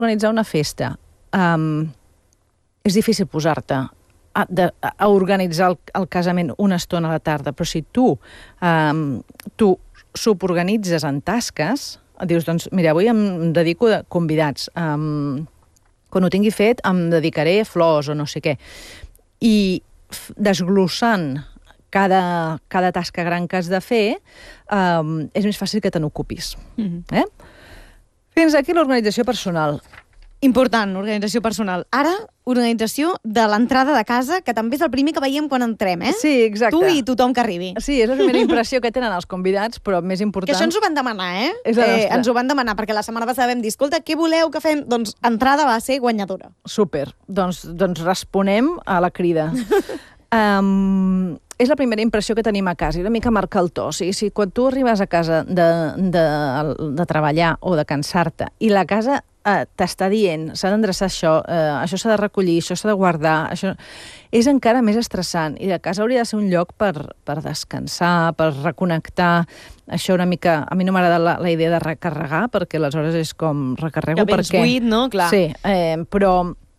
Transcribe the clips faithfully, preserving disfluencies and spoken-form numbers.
organitzar una festa, um, és difícil posar-te a, de, a organitzar el, el casament una estona a la tarda, però si tu, um, tu suborganitzes en tasques, dius, doncs, mira, avui em dedico a convidats, um, quan ho tingui fet em dedicaré a flors o no sé què. I desglossant cada, cada tasca gran que has de fer, um, és més fàcil que te n'ocupis. Mm-hmm. eh? Fins aquí l'organització personal. Important, organització personal. Ara, organització de l'entrada de casa, que també és el primer que veiem quan entrem, eh? Sí, exacte. Tu i tothom que arribi. Sí, és la primera impressió que tenen els convidats, però més important... Que això ens ho van demanar, eh? És la nostra. eh ens ho van demanar, perquè la setmana passada vam dir, escolta, què voleu que fem? Doncs entrada va ser guanyadora. Súper. Doncs, doncs responem a la crida. um, és la primera impressió que tenim a casa, i una mica marca el to. O sigui, si quan tu arribes a casa de, de, de treballar o de cansar-te, i la casa Uh, t'està dient, s'ha d'endreçar això, uh, això s'ha de recollir, això s'ha de guardar, això és encara més estressant, i la casa hauria de ser un lloc per, per descansar, per reconnectar. Això una mica... A mi no m'agrada la, la idea de recarregar, perquè aleshores és com recarrego, ja vens perquè... buit, no? Clar. Sí, eh, però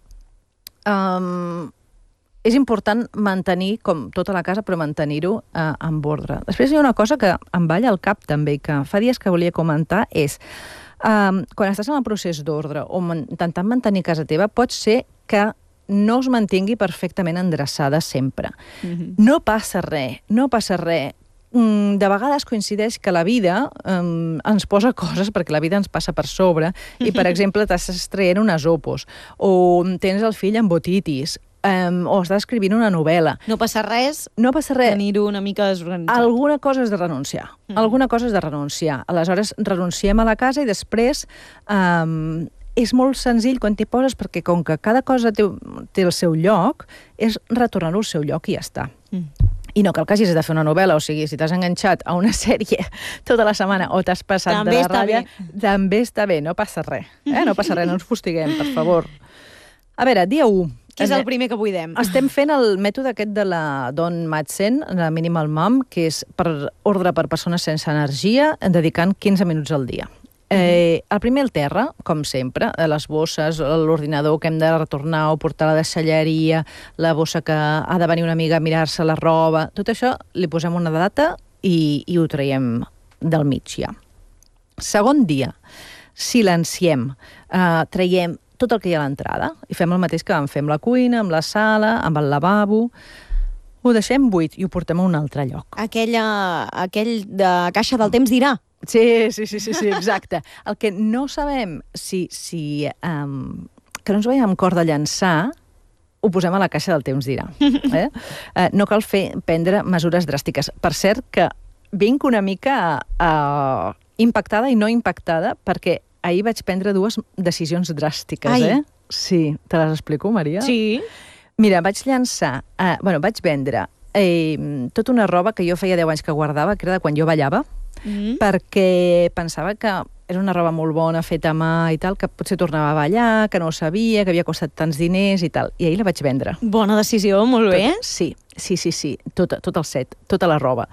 um, és important mantenir, com tota la casa, però mantenir-ho uh, amb ordre. Després hi ha una cosa que em balla al cap també, que fa dies que volia comentar, és Um, quan estàs en el procés d'ordre o man intentant mantenir casa teva, pot ser que no es mantingui perfectament endreçada sempre. Mm-hmm. No passa res, no passa res. Mm, de vegades coincideix que la vida um, ens posa coses, perquè la vida ens passa per sobre, i, per exemple, t'estàs traient unes opos, o tens el fill amb otitis, Um, o estàs escrivint una novel·la. No passa res, no passa res. Tenir-ho una mica desorganitzat. Alguna cosa has de renunciar. Mm. Alguna cosa has de renunciar. Aleshores, renunciem a la casa i després um, és molt senzill quan t'hi poses, perquè com que cada cosa té, té el seu lloc, és retornar-ho al seu lloc i ja està. Mm. I no cal que hagis de fer una novel·la, o sigui, si t'has enganxat a una sèrie tota la setmana o t'has passat també de la ràbia, bé. també està bé, no passa res. Eh? No passa res, no ens fustiguem, per favor. A veure, dia u. Què és el primer que buidem? Estem fent el mètode aquest de la Dawn Madsen, la Minimal Mom, que és per ordre per persones sense energia, dedicant quinze minuts al dia. Eh, el primer al terra, com sempre, les bosses, l'ordinador que hem de retornar o portar a la deixalleria, la bossa que ha de venir una amiga a mirar-se la roba, tot això li posem una data i, i ho traiem del mig ja. Segon dia, silenciem, eh, traiem tot el que hi ha a l'entrada, i fem el mateix que vam fer amb la cuina, amb la sala, amb el lavabo. Ho deixem buit i ho portem a un altre lloc. Aquella, aquell de caixa del temps dirà. Sí, sí, sí, sí, sí, exacte. El que no sabem si... si um, que no ens veiem amb cor de llançar, ho posem a la caixa del temps dirà. Eh? Uh, no cal fer prendre mesures dràstiques. Per cert, que vinc una mica uh, impactada i no impactada, perquè ahir vaig prendre dues decisions dràstiques, Ai. eh? Sí, te les explico, Maria? Sí. Mira, vaig llançar... Eh, bueno, vaig vendre eh, tota una roba que jo feia deu anys que guardava, que era de quan jo ballava, mm. perquè pensava que era una roba molt bona, feta a mà i tal, que potser tornava a ballar, que no ho sabia, que havia costat tants diners i tal. I ahir la vaig vendre. Bona decisió, molt bé. Tot, sí, sí, sí, sí. Tot, tot el set, tota la roba.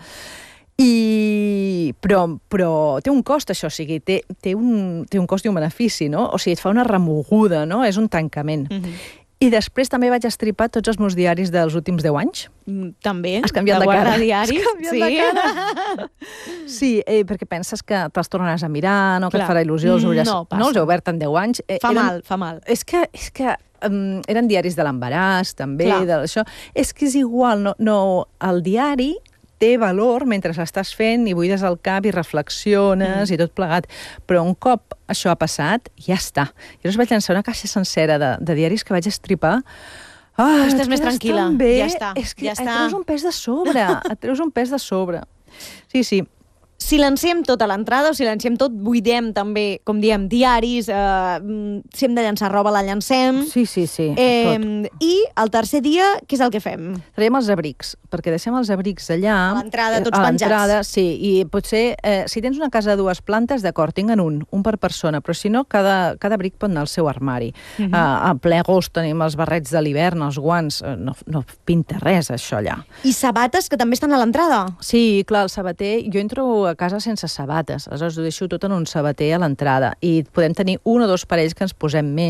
I... Però, però té un cost, això, o sigui, té, té, un, té un cost i un benefici, no? O sigui, et fa una remoguda, no? És un tancament. Mm-hmm. I després també vaig estripar tots els meus diaris dels últims deu anys. Mm, també? Has canviat de, de cara. Diaris? Has canviat sí. de cara. Sí, eh, perquè penses que te'ls tornaràs a mirar, no? Que Clar. Et farà il·lusió. Els hauràs... No, passa. No els he obert en deu anys. Eh, fa eren... mal, fa mal. És que... És que um, eren diaris de l'embaràs, també, d'això. És que és igual, no, no, el diari té valor mentre estàs fent i buides el cap i reflexiones mm. i tot plegat. Però un cop això ha passat, ja està. Jo us vaig llançar una caixa sencera de, de diaris que vaig estripar. Ah, estàs més tranquil·la. Ja està. És que ja et està. treus un pes de sobre. Et treus un pes de sobre. Sí, sí. Silenciem tota l'entrada, o silenciem tot, buidem també, com diem, diaris, eh, si hem de llançar roba la llancem. Sí, sí, sí, eh, tot. I el tercer dia, què és el que fem? Traiem els abrics, perquè deixem els abrics allà. A l'entrada, tots a penjats. Sí, i potser, eh, si tens una casa de dues plantes, d'acord, tinguen un, un per persona, però si no, cada, cada abric pot anar al seu armari. Uh-huh. uh, a ple agost tenim els barrets de l'hivern, els guants, uh, no, no pinta res, això allà. I sabates, que també estan a l'entrada? Sí, clar, el sabater, jo entro a casa sense sabates, aleshores ho deixo tot en un sabater a l'entrada i podem tenir un o dos parells que ens posem més